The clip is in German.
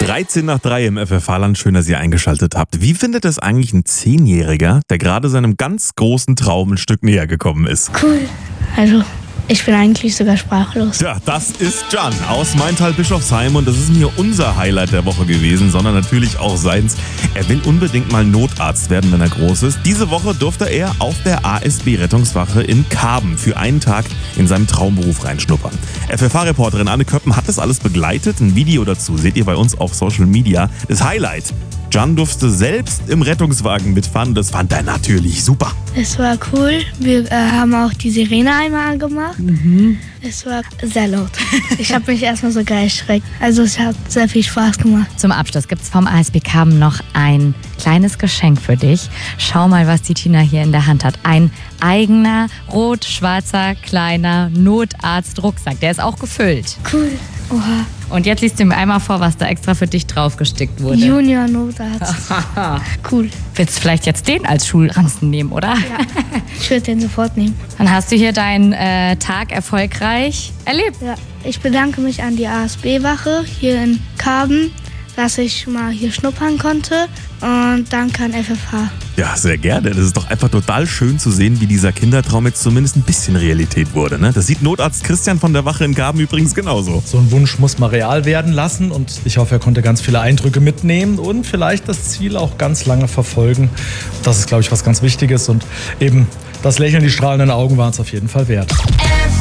13 nach 3 im FFH-Land. Schön, dass ihr eingeschaltet habt. Wie findet es eigentlich ein 10-Jähriger, der gerade seinem ganz großen Traum ein Stück näher gekommen ist? Cool. Also, ich bin eigentlich sogar sprachlos. Ja, das ist Can aus Maintal-Bischofsheim und das ist mir unser Highlight der Woche gewesen, sondern natürlich auch seins. Er will unbedingt mal Notarzt werden, wenn er groß ist. Diese Woche durfte er auf der ASB-Rettungswache in Karben für einen Tag in seinem Traumberuf reinschnuppern. FFH-Reporterin Anne Köppen hat das alles begleitet. Ein Video dazu seht ihr bei uns auf Social Media. Das Highlight: Can durfte selbst im Rettungswagen mitfahren. Das fand er natürlich super. Es war cool. Wir haben auch die Sirene einmal angemacht. Es war sehr laut. Ich habe mich erstmal sogar erschreckt. Also es hat sehr viel Spaß gemacht. Zum Abschluss gibt es vom ASB Karben noch ein kleines Geschenk für dich. Schau mal, was die Tina hier in der Hand hat. Ein eigener rot-schwarzer kleiner Notarzt-Rucksack. Der ist auch gefüllt. Cool. Oha. Und jetzt liest du mir einmal vor, was da extra für dich draufgestickt wurde. Junior Notarzt. Cool. Willst du vielleicht jetzt den als Schulranzen nehmen, oder? Ja. Ich würde den sofort nehmen. Dann hast du hier deinen Tag erfolgreich erlebt. Ja. Ich bedanke mich an die ASB-Wache hier in Karben, dass ich mal hier schnuppern konnte. Und danke an FFH. Ja, sehr gerne. Das ist doch einfach total schön zu sehen, wie dieser Kindertraum jetzt zumindest ein bisschen Realität wurde. Ne? Das sieht Notarzt Christian von der Wache in Karben übrigens genauso. So ein Wunsch muss man real werden lassen und ich hoffe, er konnte ganz viele Eindrücke mitnehmen und vielleicht das Ziel auch ganz lange verfolgen. Das ist, glaube ich, was ganz Wichtiges und eben das Lächeln, die strahlenden Augen waren es auf jeden Fall wert.